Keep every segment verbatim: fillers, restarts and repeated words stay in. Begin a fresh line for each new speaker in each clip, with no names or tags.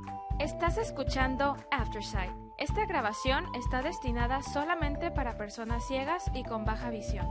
Estás escuchando Aftersight. Esta grabación está destinada solamente para personas ciegas y con baja visión.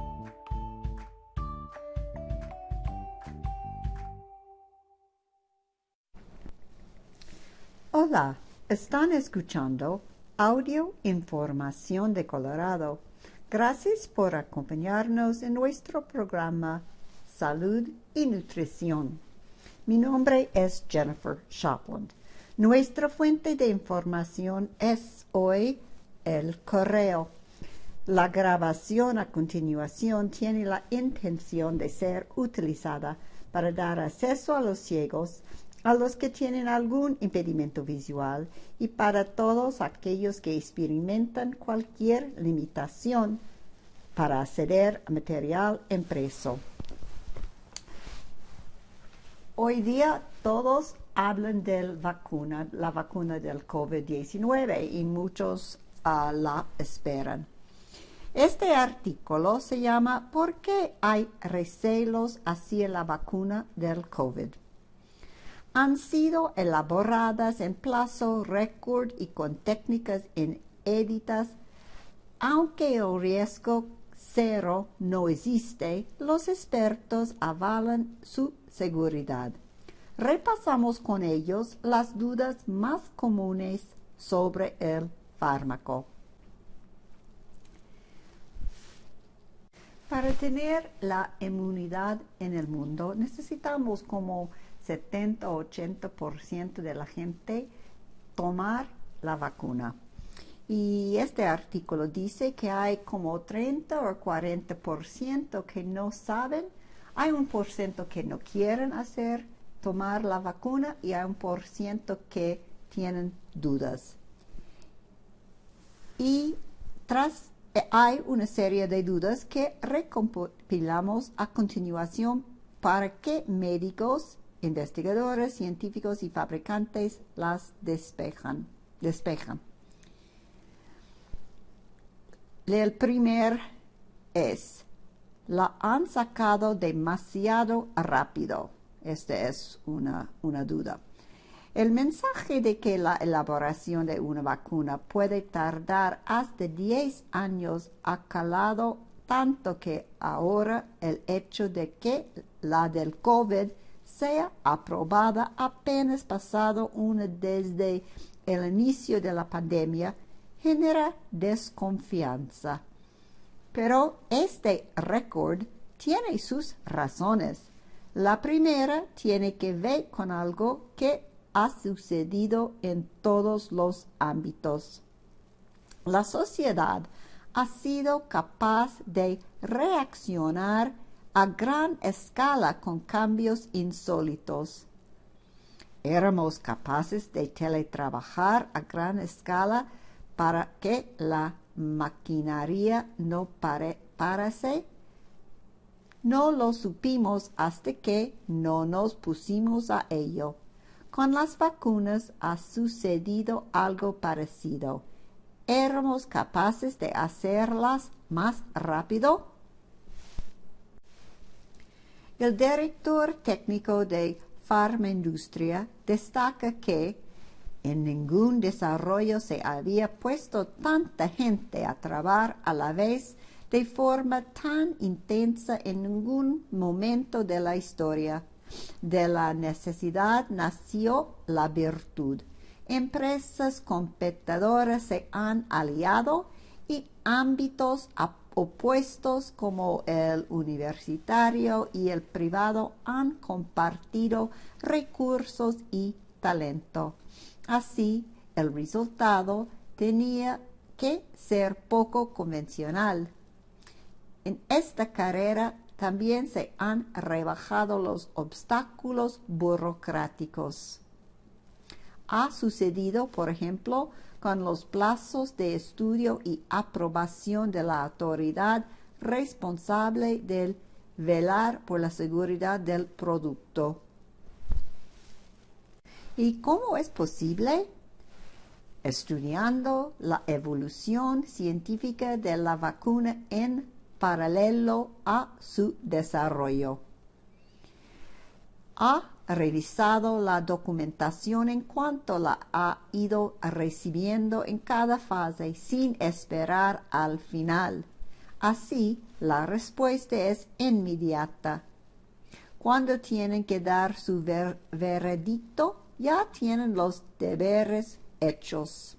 Hola, están escuchando Audio Información de Colorado. Gracias por acompañarnos en nuestro programa Salud y Nutrición. Mi nombre es Jennifer Shopland. Nuestra fuente de información es hoy el correo. La grabación a continuación tiene la intención de ser utilizada para dar acceso a los ciegos, a los que tienen algún impedimento visual y para todos aquellos que experimentan cualquier limitación para acceder a material impreso. Hoy día todos hablan de la vacuna, la vacuna del COVID diecinueve y muchos uh, la esperan. Este artículo se llama ¿Por qué hay recelos hacia la vacuna del COVID? Han sido elaboradas en plazo récord y con técnicas inéditas. Aunque el riesgo cero no existe, los expertos avalan su seguridad. Repasamos con ellos las dudas más comunes sobre el fármaco. Para tener la inmunidad en el mundo, necesitamos como setenta a ochenta por ciento de la gente tomar la vacuna. Y este artículo dice que hay como treinta o cuarenta por ciento que no saben, hay un por ciento que no quieren hacer, tomar la vacuna y hay un por ciento que tienen dudas. Y tras hay una serie de dudas que recompilamos a continuación para que médicos, investigadores, científicos y fabricantes las despejan, despejan. El primer es, la han sacado demasiado rápido. Esta es una, una duda. El mensaje de que la elaboración de una vacuna puede tardar hasta diez años ha calado tanto que ahora el hecho de que la del COVID sea aprobada apenas pasado uno desde el inicio de la pandemia genera desconfianza. Pero este récord tiene sus razones. La primera tiene que ver con algo que ha sucedido en todos los ámbitos. La sociedad ha sido capaz de reaccionar a gran escala con cambios insólitos. Éramos capaces de teletrabajar a gran escala para que la maquinaria no pare, parase. No lo supimos hasta que no nos pusimos a ello. Con las vacunas ha sucedido algo parecido. ¿Éramos capaces de hacerlas más rápido? El director técnico de Farmaindustria destaca que en ningún desarrollo se había puesto tanta gente a trabajar a la vez de forma tan intensa en ningún momento de la historia. De la necesidad nació la virtud. Empresas competidoras se han aliado y ámbitos opuestos como el universitario y el privado han compartido recursos y talento. Así, el resultado tenía que ser poco convencional. En esta carrera también se han rebajado los obstáculos burocráticos. Ha sucedido, por ejemplo, con los plazos de estudio y aprobación de la autoridad responsable del velar por la seguridad del producto. ¿Y cómo es posible? Estudiando la evolución científica de la vacuna en paralelo a su desarrollo. Ha revisado la documentación en cuanto la ha ido recibiendo en cada fase sin esperar al final. Así, la respuesta es inmediata. Cuando tienen que dar su ver veredicto, ya tienen los deberes hechos.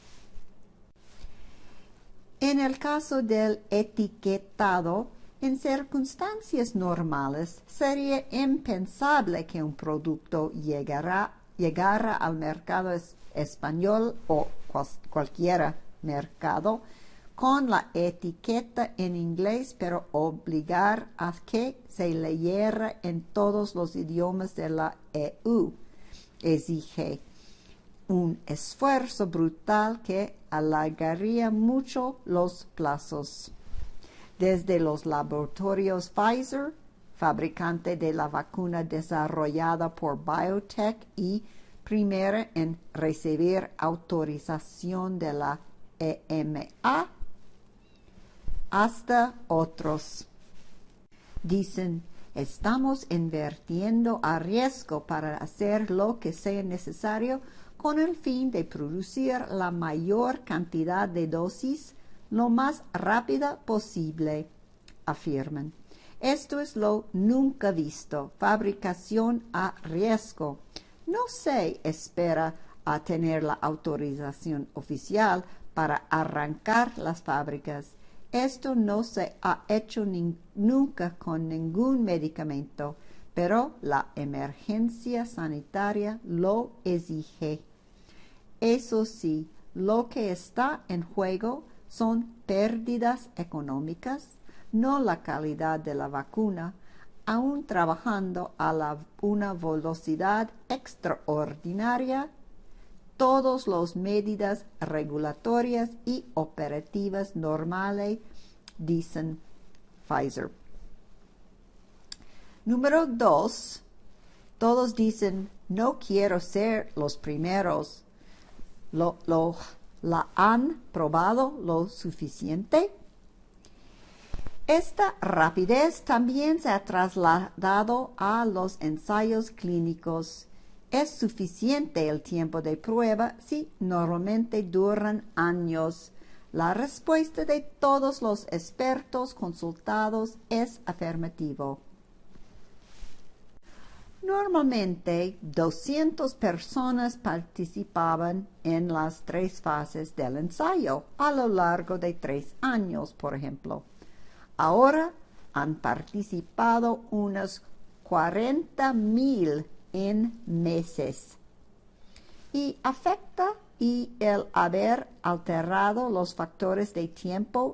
En el caso del etiquetado, en circunstancias normales sería impensable que un producto llegara, llegara al mercado es, español o cual, cualquier mercado con la etiqueta en inglés, pero obligar a que se leyera en todos los idiomas de la E U exige un esfuerzo brutal que alargaría mucho los plazos. Desde los laboratorios Pfizer, fabricante de la vacuna desarrollada por BioNTech y primera en recibir autorización de la E M A, hasta otros. Dicen, estamos invirtiendo a riesgo para hacer lo que sea necesario con el fin de producir la mayor cantidad de dosis lo más rápida posible, afirman. Esto es lo nunca visto, fabricación a riesgo. No se espera a tener la autorización oficial para arrancar las fábricas. Esto no se ha hecho ni, nunca con ningún medicamento, pero la emergencia sanitaria lo exige. Eso sí, lo que está en juego son pérdidas económicas, no la calidad de la vacuna, aún trabajando a la, una velocidad extraordinaria. Todas las medidas regulatorias y operativas normales, dicen Pfizer. Número dos, todos dicen, no quiero ser los primeros. Lo, lo, ¿La han probado lo suficiente? Esta rapidez también se ha trasladado a los ensayos clínicos. Es suficiente el tiempo de prueba si normalmente duran años. La respuesta de todos los expertos consultados es afirmativo. Normalmente, doscientas personas participaban en las tres fases del ensayo a lo largo de tres años, por ejemplo. Ahora han participado unos cuarenta mil en meses. Y afecta y el haber alterado los factores de tiempo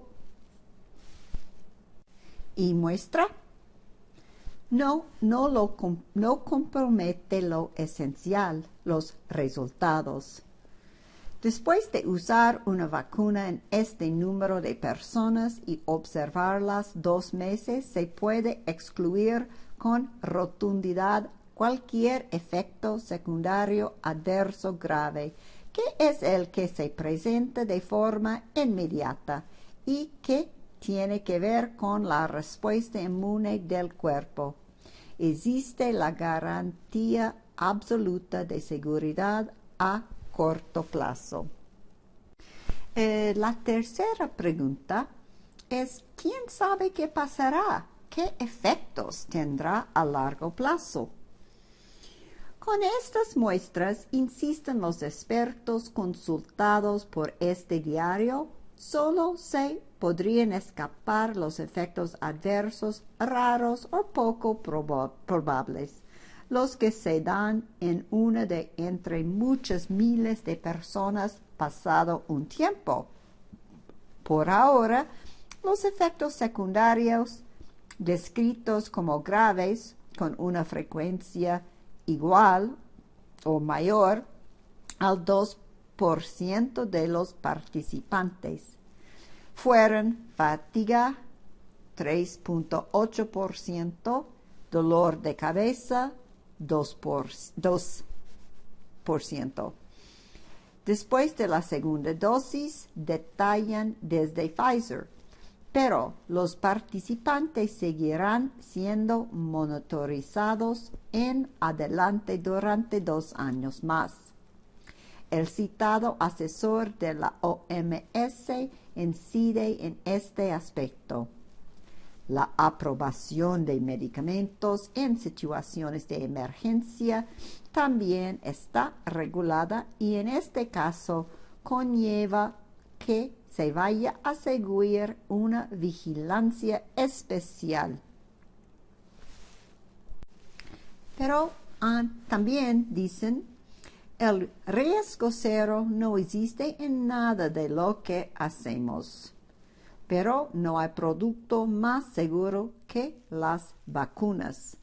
y muestra. No, no, lo, no compromete lo esencial, los resultados. Después de usar una vacuna en este número de personas y observarlas dos meses, se puede excluir con rotundidad cualquier efecto secundario adverso grave, que es el que se presenta de forma inmediata y que tiene que ver con la respuesta inmune del cuerpo. Existe la garantía absoluta de seguridad a corto plazo. Eh, la tercera pregunta es, ¿quién sabe qué pasará? ¿Qué efectos tendrá a largo plazo? Con estas muestras, insisten los expertos consultados por este diario, solo se podrían escapar los efectos adversos raros o poco proba probables, los que se dan en una de entre muchas miles de personas pasado un tiempo. Por ahora, los efectos secundarios descritos como graves con una frecuencia igual o mayor al dos por ciento de los participantes fueron fatiga tres punto ocho por ciento, dolor de cabeza dos por ciento. Después de la segunda dosis, detallan desde Pfizer, pero los participantes seguirán siendo monitorizados en adelante durante dos años más. El citado asesor de la O M S incide en este aspecto. La aprobación de medicamentos en situaciones de emergencia también está regulada y en este caso conlleva que se vaya a seguir una vigilancia especial. Pero ah, también dicen, el riesgo cero no existe en nada de lo que hacemos, pero no hay producto más seguro que las vacunas.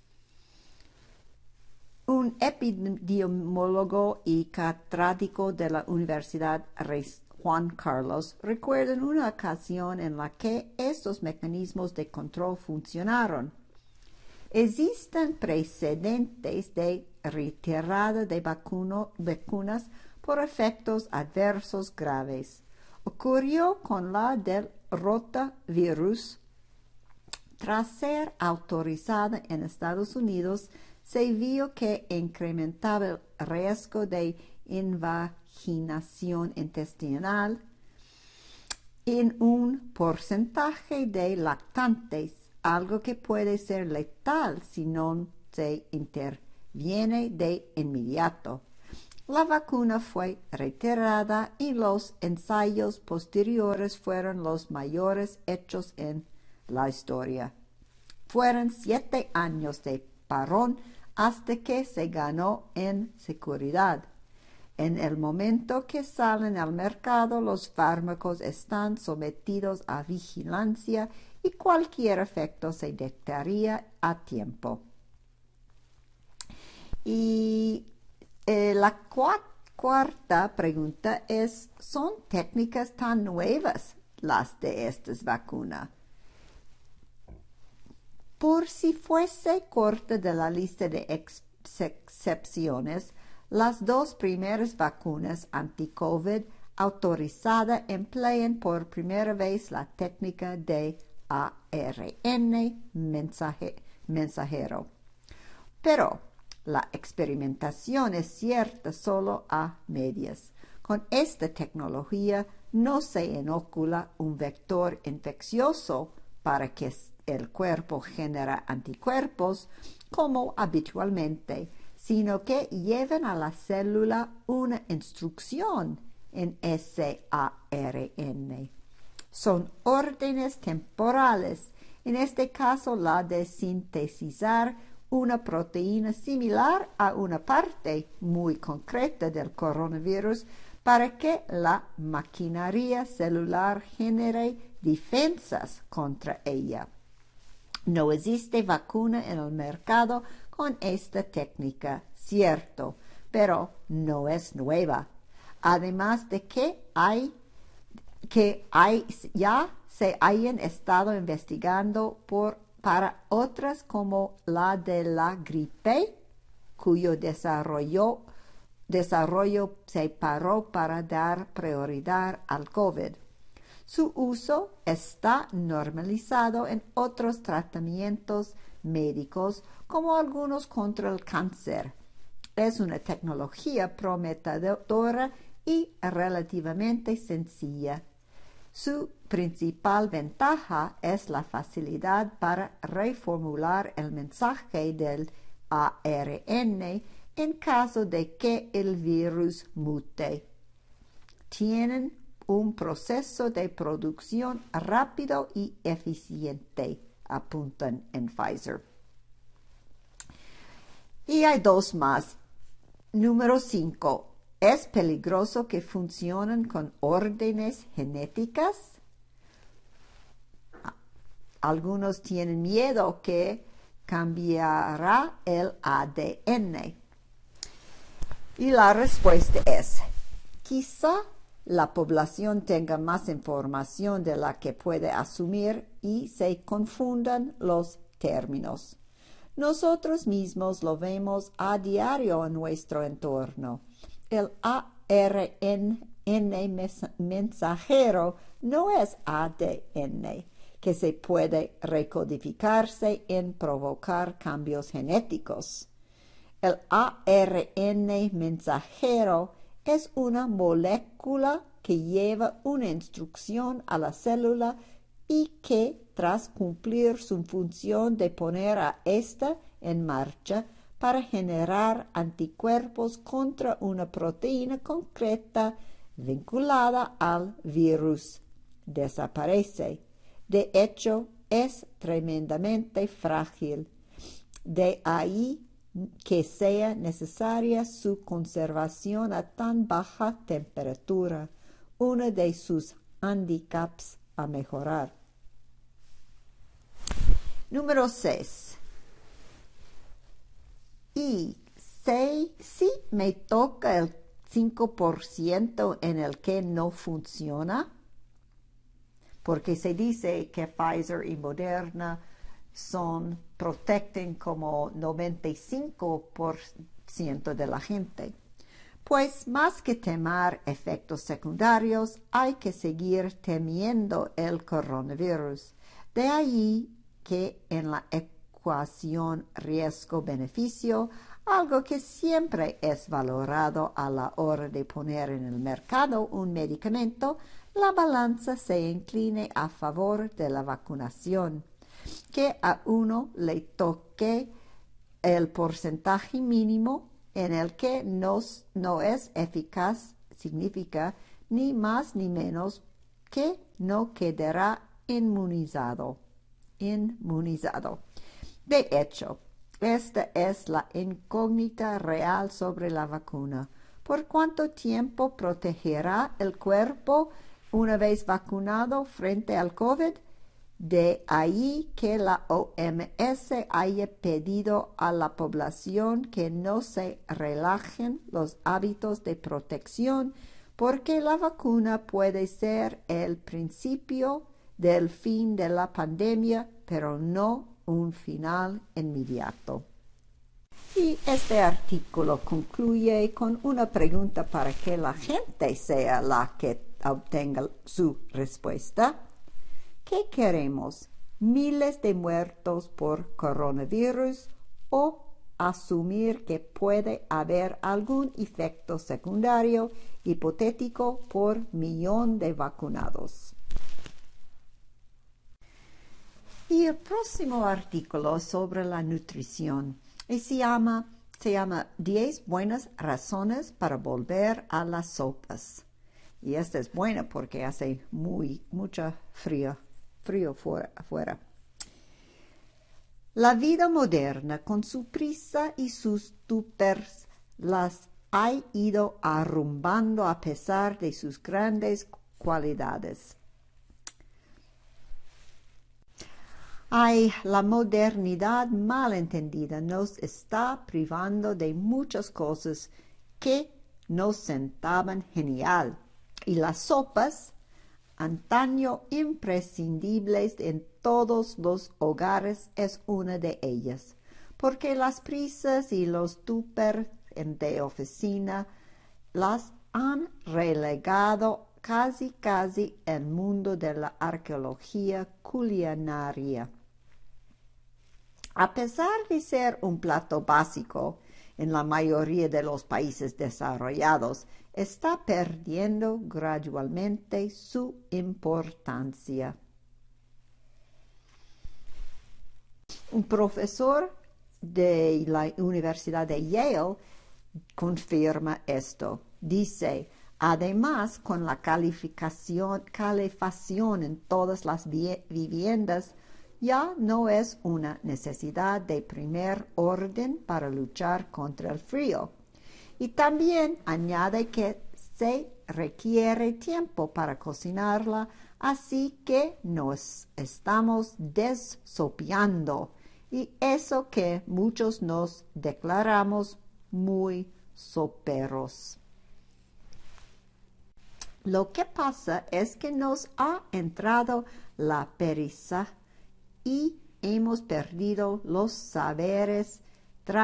Un epidemiólogo y catedrático de la Universidad Rey Juan Carlos recuerda una ocasión en la que estos mecanismos de control funcionaron. Existen precedentes de retirada de vacuno, vacunas por efectos adversos graves. Ocurrió con la del rotavirus. Tras ser autorizada en Estados Unidos, se vio que incrementaba el riesgo de invaginación intestinal en un porcentaje de lactantes, algo que puede ser letal si no se interviene de inmediato. La vacuna fue retirada y los ensayos posteriores fueron los mayores hechos en la historia. Fueron siete años de parón hasta que se ganó en seguridad. En el momento que salen al mercado, los fármacos están sometidos a vigilancia y cualquier efecto se detectaría a tiempo. Y eh, la cua- cuarta pregunta es, ¿son técnicas tan nuevas las de estas vacunas? Por si fuese corta de la lista de ex- excepciones, las dos primeras vacunas anti-COVID autorizadas emplean por primera vez la técnica de A R N mensaje, mensajero. Pero la experimentación es cierta solo a medias. Con esta tecnología no se inocula un vector infeccioso para que el cuerpo genere anticuerpos como habitualmente, sino que llevan a la célula una instrucción en ese A R N. Son órdenes temporales, en este caso la de sintetizar una proteína similar a una parte muy concreta del coronavirus para que la maquinaria celular genere defensas contra ella. No existe vacuna en el mercado con esta técnica, cierto, pero no es nueva. Además de que hay que hay, ya se hayan estado investigando por, para otras como la de la gripe, cuyo desarrollo, desarrollo se paró para dar prioridad al COVID. Su uso está normalizado en otros tratamientos médicos, como algunos contra el cáncer. Es una tecnología prometedora y relativamente sencilla. Su principal ventaja es la facilidad para reformular el mensaje del A R N en caso de que el virus mute. Tienen un proceso de producción rápido y eficiente, apuntan en Pfizer. Y hay dos más. Número cinco. ¿Es peligroso que funcionen con órdenes genéticas? Algunos tienen miedo que cambiará el A D N. Y la respuesta es, quizá la población tenga más información de la que puede asumir y se confundan los términos. Nosotros mismos lo vemos a diario en nuestro entorno. El A R N N mensajero no es A D N, que se puede recodificarse en provocar cambios genéticos. El A R N mensajero es una molécula que lleva una instrucción a la célula y que, tras cumplir su función de poner a ésta en marcha para generar anticuerpos contra una proteína concreta vinculada al virus, desaparece. De hecho, es tremendamente frágil. De ahí que sea necesaria su conservación a tan baja temperatura, uno de sus handicaps a mejorar. Número seis. Y si, si me toca el cinco por ciento en el que no funciona, porque se dice que Pfizer y Moderna son, protegen como noventa y cinco por ciento de la gente. Pues más que temer efectos secundarios, hay que seguir temiendo el coronavirus. De ahí que en la ecuación riesgo-beneficio, algo que siempre es valorado a la hora de poner en el mercado un medicamento, la balanza se incline a favor de la vacunación. Que a uno le toque el porcentaje mínimo en el que no, no es eficaz significa ni más ni menos que no quedará inmunizado. inmunizado. De hecho, esta es la incógnita real sobre la vacuna. ¿Por cuánto tiempo protegerá el cuerpo una vez vacunado frente al COVID? De ahí que la O M S haya pedido a la población que no se relajen los hábitos de protección, porque la vacuna puede ser el principio del fin de la pandemia, pero no un final inmediato. Y este artículo concluye con una pregunta para que la gente sea la que obtenga su respuesta. ¿Qué queremos? ¿Miles de muertos por coronavirus o asumir que puede haber algún efecto secundario hipotético por millón de vacunados? Y el próximo artículo es sobre la nutrición y se llama, se llama diez buenas razones para volver a las sopas. Y esta es buena porque hace muy, mucha frío. frío fuera, afuera. La vida moderna, con su prisa y sus tupers, las ha ido arrumbando a pesar de sus grandes cualidades. Ay, la modernidad mal entendida nos está privando de muchas cosas que nos sentaban genial. Y las sopas, antaño imprescindibles en todos los hogares, es una de ellas, porque las prisas y los tupper de oficina las han relegado casi casi al mundo de la arqueología culinaria. A pesar de ser un plato básico en la mayoría de los países desarrollados, está perdiendo gradualmente su importancia. Un profesor de la Universidad de Yale confirma esto. Dice, además, con la calificación, calefacción en todas las viviendas, ya no es una necesidad de primer orden para luchar contra el frío. Y también añade que se requiere tiempo para cocinarla, así que nos estamos desopiando, y eso que muchos nos declaramos muy soperos. Lo que pasa es que nos ha entrado la pereza y hemos perdido los saberes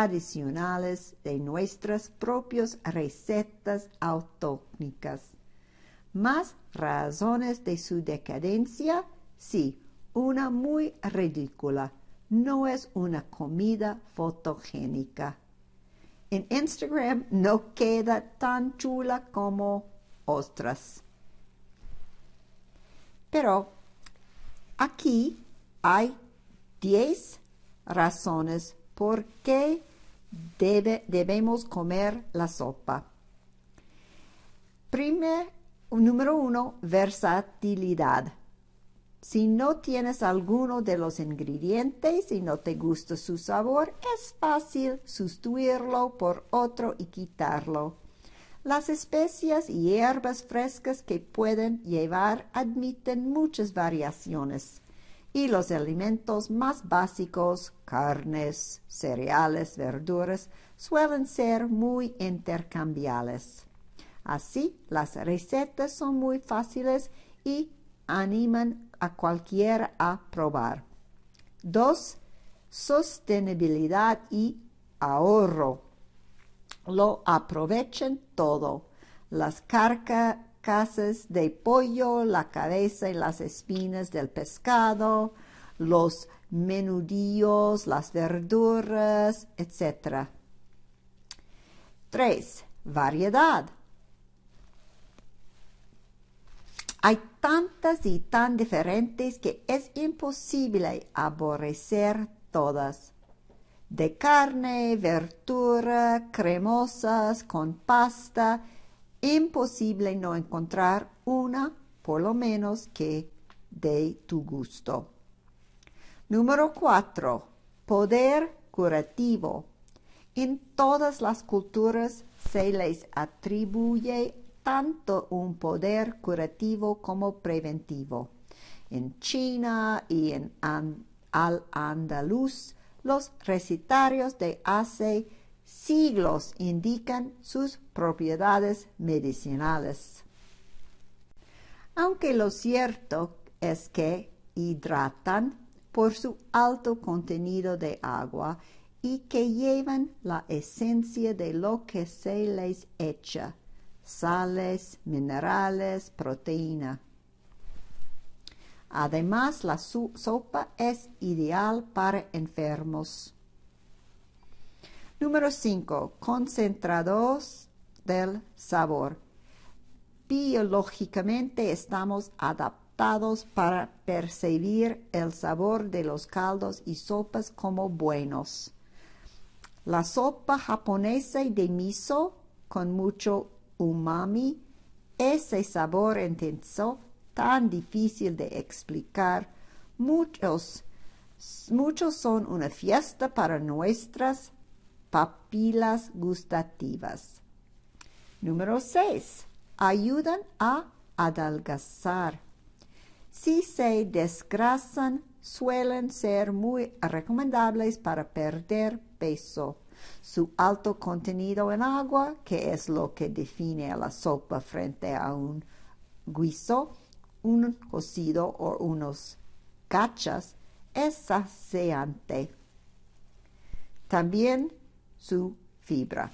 tradicionales de nuestras propias recetas autóctonas. ¿Más razones de su decadencia? Sí, una muy ridícula. No es una comida fotogénica. En Instagram no queda tan chula como ostras. Pero aquí hay diez razones por qué debe, debemos comer la sopa. Primer, número uno, versatilidad. Si no tienes alguno de los ingredientes y no te gusta su sabor, es fácil sustituirlo por otro y quitarlo. Las especias y hierbas frescas que pueden llevar admiten muchas variaciones. Y los alimentos más básicos, carnes, cereales, verduras, suelen ser muy intercambiables. Así, las recetas son muy fáciles y animan a cualquiera a probar. Dos, sostenibilidad y ahorro. Lo aprovechen todo. Las carcasas de pollo, la cabeza y las espinas del pescado, los menudillos, las verduras, etcétera. Tres, variedad. Hay tantas y tan diferentes que es imposible aborrecer todas. De carne, verdura, cremosas, con pasta, imposible no encontrar una, por lo menos, que de tu gusto. Número cuatro. Poder curativo. En todas las culturas se les atribuye tanto un poder curativo como preventivo. En China y en An- Al-Andalus, los recetarios de hace siglos indican sus propiedades medicinales. Aunque lo cierto es que hidratan por su alto contenido de agua y que llevan la esencia de lo que se les echa, sales, minerales, proteína. Además, la sopa es ideal para enfermos. Número cinco. Concentrados del sabor. Biológicamente estamos adaptados para percibir el sabor de los caldos y sopas como buenos. La sopa japonesa de miso con mucho umami, ese sabor intenso tan difícil de explicar, muchos, muchos son una fiesta para nuestras papilas gustativas. Número seis. Ayudan a adelgazar. Si se desgrasan, suelen ser muy recomendables para perder peso. Su alto contenido en agua, que es lo que define a la sopa frente a un guiso, un cocido o unos gachas, es saciante. También su fibra.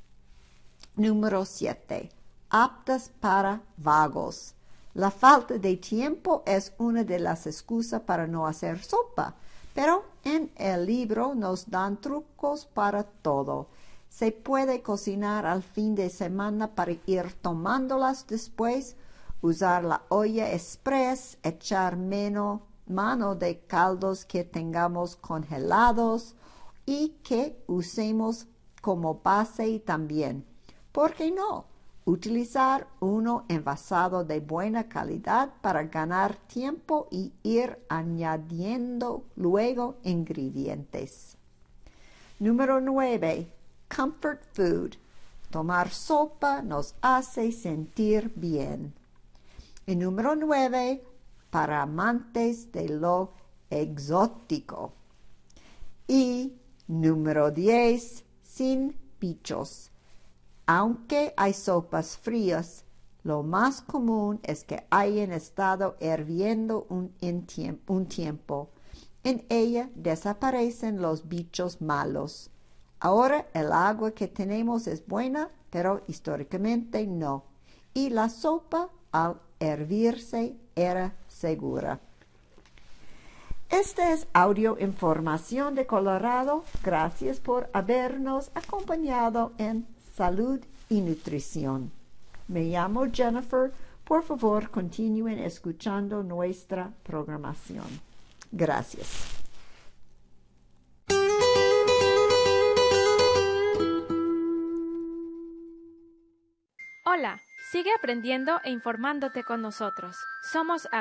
Número siete. Aptas para vagos. La falta de tiempo es una de las excusas para no hacer sopa, pero en el libro nos dan trucos para todo. Se puede cocinar al fin de semana para ir tomándolas después, usar la olla express, echar menos mano de caldos que tengamos congelados y que usemos como base también. ¿Por qué no? Utilizar uno envasado de buena calidad para ganar tiempo y ir añadiendo luego ingredientes. Número nueve. Comfort food. Tomar sopa nos hace sentir bien. Y número nueve, para amantes de lo exótico. Y número diez, sin bichos. Aunque hay sopas frías, lo más común es que hayan estado hirviendo un, tiemp- un tiempo. En ella desaparecen los bichos malos. Ahora el agua que tenemos es buena, pero históricamente no. Y la sopa al hervirse era segura. Este es Audio Información de Colorado. Gracias por habernos acompañado en Salud y Nutrición. Me llamo Jennifer. Por favor, continúen escuchando nuestra programación. Gracias.
Hola, sigue aprendiendo e informándote con nosotros. Somos